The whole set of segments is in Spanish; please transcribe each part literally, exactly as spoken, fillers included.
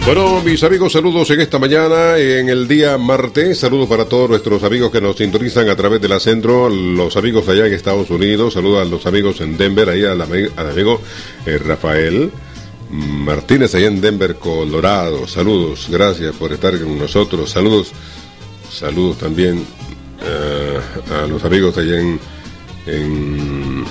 Bueno, mis amigos, saludos en esta mañana, en el día martes. Saludos para todos nuestros amigos que nos sintonizan a través de la Centro, los amigos allá en Estados Unidos. Saludos a los amigos en Denver, ahí al, ami- al amigo eh, Rafael Martínez, allá en Denver, Colorado. Saludos, gracias por estar con nosotros. Saludos, saludos también eh, a los amigos allá en, en...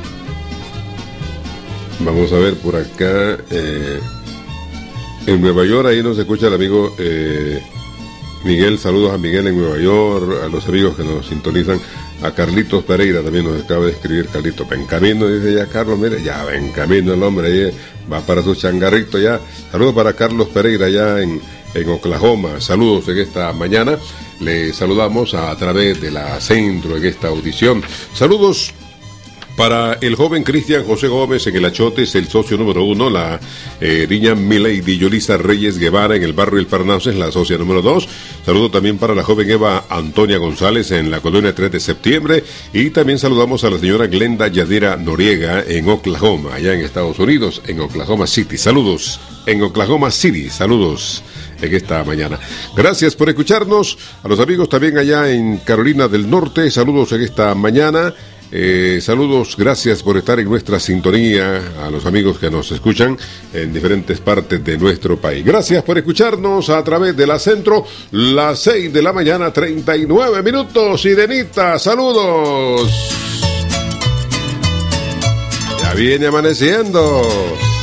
Vamos a ver por acá... Eh, En Nueva York, ahí nos escucha el amigo eh, Miguel. Saludos a Miguel en Nueva York, a los amigos que nos sintonizan. A Carlitos Pereira también nos acaba de escribir. Carlitos, ven camino, dice ya Carlos, mire, ya ven camino el hombre, ahí va para su changarrito ya. Saludos para Carlos Pereira allá en, en Oklahoma. Saludos en esta mañana. Le saludamos a, a través de la Centro en esta audición. Saludos para el joven Cristian José Gómez en el Achote, es el socio número uno. La eh, niña Milady Yolisa Reyes Guevara en el barrio El Parnaso es la socia número dos. Saludo también para la joven Eva Antonia González en la colonia tres de septiembre. Y también saludamos a la señora Glenda Yadira Noriega en Oklahoma, allá en Estados Unidos, en Oklahoma City. Saludos en Oklahoma City, saludos en esta mañana. Gracias por escucharnos. A los amigos también allá en Carolina del Norte, saludos en esta mañana. Eh, saludos, gracias por estar en nuestra sintonía, a los amigos que nos escuchan en diferentes partes de nuestro país. Gracias por escucharnos a través de la Centro, las seis de la mañana, treinta y nueve minutos. Irenita, saludos. Ya viene amaneciendo.